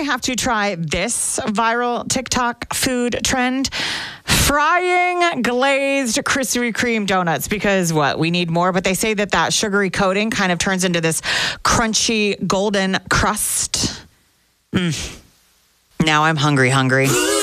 have to try this viral TikTok food trend. Frying glazed Krispy Kreme donuts, because we need more, but they say that sugary coating kind of turns into this crunchy golden crust. Now I'm hungry.